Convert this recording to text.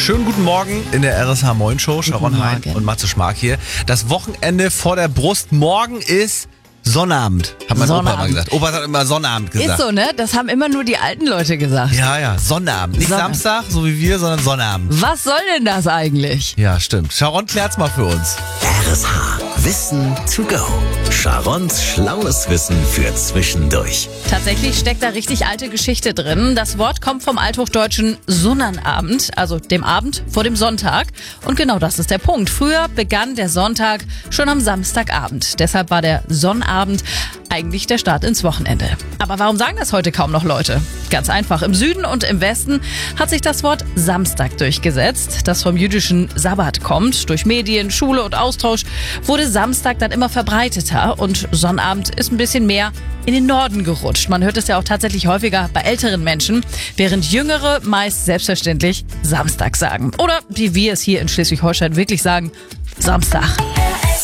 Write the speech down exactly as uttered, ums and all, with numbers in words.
Schönen guten Morgen in der R S H Moin Show. Sharon Hein und Matze Schmark hier. Das Wochenende vor der Brust. Morgen ist Sonnabend, hat mein Opa immer gesagt. Opa hat immer Sonnabend gesagt. Ist so, ne? Das haben immer nur die alten Leute gesagt. Ja, ja, Sonnabend. Nicht Sonnabend. Samstag, so wie wir, sondern Sonnabend. Was soll denn das eigentlich? Ja, stimmt. Sharon klärt's mal für uns. R S H. Wissen to go. Sharons schlaues Wissen für zwischendurch. Tatsächlich steckt da richtig alte Geschichte drin. Das Wort kommt vom althochdeutschen Sonnabend, also dem Abend vor dem Sonntag. Und genau das ist der Punkt. Früher begann der Sonntag schon am Samstagabend. Deshalb war der Sonnabend eigentlich der Start ins Wochenende. Aber warum sagen das heute kaum noch Leute? Ganz einfach. Im Süden und im Westen hat sich das Wort Samstag durchgesetzt, das vom jüdischen Sabbat kommt. Durch Medien, Schule und Austausch wurde Samstag dann immer verbreiteter und Sonnabend ist ein bisschen mehr in den Norden gerutscht. Man hört es ja auch tatsächlich häufiger bei älteren Menschen, während Jüngere meist selbstverständlich Samstag sagen. Oder wie wir es hier in Schleswig-Holstein wirklich sagen, Samstag.